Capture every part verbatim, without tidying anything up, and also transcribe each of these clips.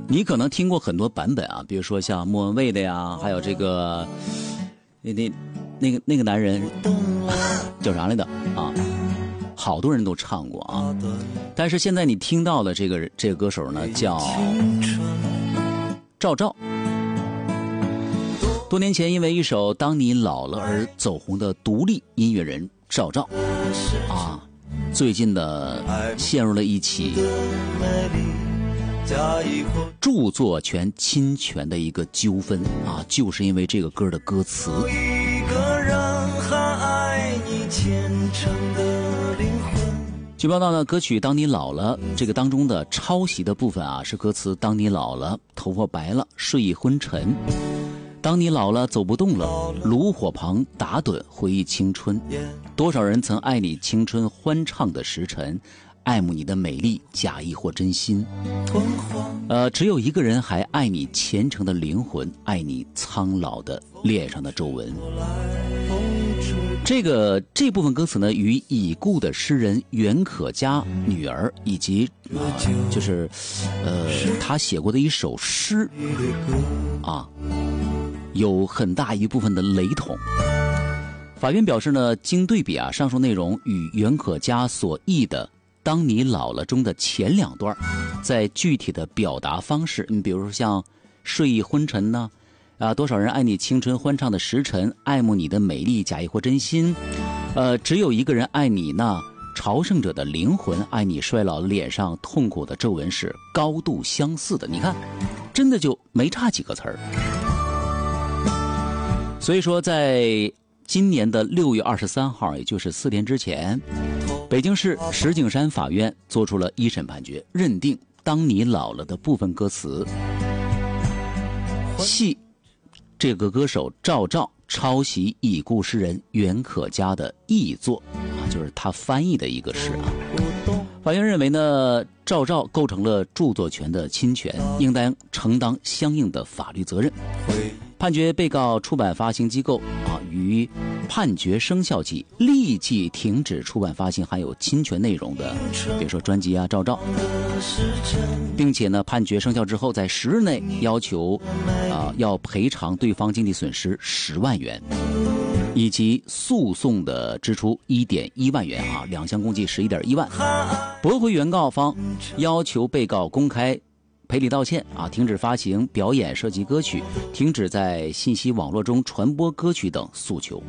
你可能听过很多版本啊，比如说像莫文蔚的呀，还有这个那那那个那个男人叫啥来的啊？好多人都唱过啊。但是现在你听到的这个这个歌手呢，叫赵照。多年前因为一首《当你老了》而走红的独立音乐人赵照啊，最近呢陷入了一起著作权侵权的一个纠纷啊，就是因为这个歌的歌词。一个人还爱你虔诚的灵魂。据报道呢，歌曲《当你老了》这个当中的抄袭的部分啊，是歌词当你老了，头发白了，睡意昏沉。当你老了走不动了，炉火旁打盹回忆青春。多少人曾爱你青春欢畅的时辰，爱慕你的美丽，假意或真心。呃，只有一个人还爱你虔诚的灵魂，爱你苍老的脸上的皱纹。这个这部分歌词呢，与已故的诗人袁可嘉女儿以及、呃、就是呃他写过的一首诗啊，有很大一部分的雷同。法院表示呢，经对比啊，上述内容与袁可嘉所译的当你老了中的前两段，在具体的表达方式，你比如说像睡意昏沉呢，啊，多少人爱你青春欢畅的时辰，爱慕你的美丽，假意或真心，呃，只有一个人爱你呢，朝圣者的灵魂，爱你衰老脸上痛苦的皱纹是高度相似的。你看，真的就没差几个词儿。所以说，在今年的六月二十三号，也就是四天之前，北京市石景山法院作出了一审判决，认定当你老了的部分歌词系这个歌手赵照抄袭已故诗人袁可嘉的译作啊，就是他翻译的一个诗啊。法院认为呢，赵照构成了著作权的侵权，应当承担相应的法律责任。判决被告出版发行机构啊，于判决生效起立即停止出版发行含有侵权内容的，比如说专辑啊、赵照，并且呢，判决生效之后，在十日内要求啊要赔偿对方经济损失十万元，以及诉讼的支出一点一万元啊，两项共计十一点一万，驳回原告方要求被告公开赔礼道歉啊，停止发行、表演涉及歌曲，停止在信息网络中传播歌曲等诉求。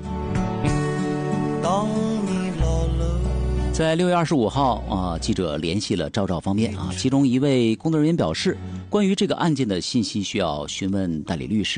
在六月二十五号啊，记者联系了赵照方面啊，其中一位工作人员表示，关于这个案件的信息需要询问代理律师。